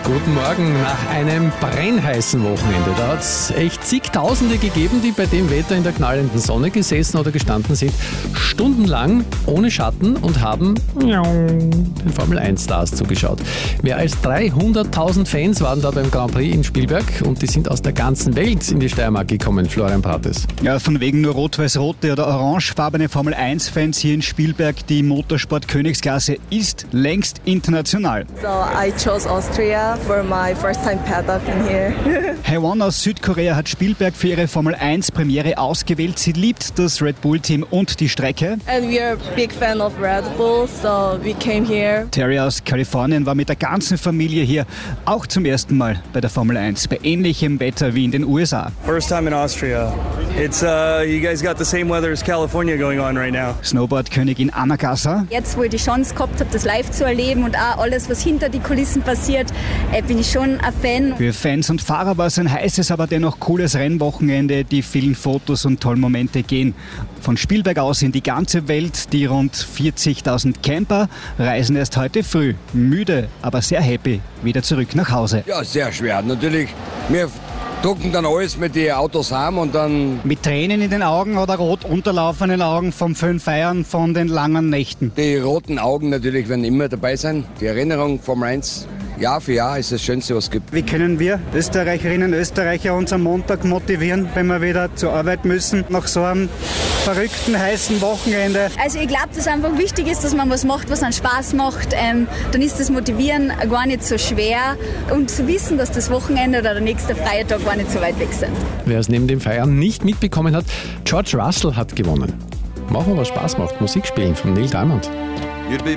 Guten Morgen. Nach einem brennheißen Wochenende, da hat es echt zigtausende gegeben, die bei dem Wetter in der knallenden Sonne gesessen oder gestanden sind, stundenlang ohne Schatten und haben den Formel-1-Stars zugeschaut. Mehr als 300.000 Fans waren da beim Grand Prix in Spielberg und die sind aus der ganzen Welt in die Steiermark gekommen, Florian Prates. Ja, von wegen nur rot-weiß-rote oder orangefarbene Formel-1-Fans hier in Spielberg. Die Motorsport-Königsklasse ist längst international. So I chose Austria for my first time paddock in here. Haewon aus Südkorea hat Spielberg für ihre Formel-1-Premiere ausgewählt. Sie liebt das Red Bull-Team und die Strecke. And we are a big fan of Red Bull, so we came here. Terry aus Kalifornien war mit der ganzen Familie hier, auch zum ersten Mal bei der Formel 1, bei ähnlichem Wetter wie in den USA. First time in Austria. It's you guys got the same weather as California going on right now. Snowboard-Königin Anna Gasser. Jetzt, wo ich die Chance gehabt habe, das live zu erleben und auch alles, was hinter die Kulissen passiert, bin ich schon ein Fan. Für Fans und Fahrer war es ein heißes, aber dennoch cooles Rennwochenende. Die vielen Fotos und tollen Momente gehen von Spielberg aus in die ganze Welt. Die rund 40.000 Camper reisen erst heute früh, müde, aber sehr happy, wieder zurück nach Hause. Ja, sehr schwer. Natürlich, wir drucken dann alles mit den Autos heim und dann... Mit Tränen in den Augen oder rot unterlaufenden Augen vom vielen Feiern von den langen Nächten? Die roten Augen natürlich werden immer dabei sein. Die Erinnerung vom 1 Jahr für Jahr ist das Schönste, was es gibt. Wie können wir Österreicherinnen und Österreicher uns am Montag motivieren, wenn wir wieder zur Arbeit müssen, nach so einem verrückten, heißen Wochenende? Also ich glaube, dass einfach wichtig ist, dass man was macht, was einen Spaß macht. Dann ist das Motivieren gar nicht so schwer. Und zu wissen, dass das Wochenende oder der nächste freie Tag gar nicht so weit weg sind. Wer es neben dem Feiern nicht mitbekommen hat, George Russell hat gewonnen. Machen wir, was Spaß macht. Musik spielen von Neil Diamond. You'd be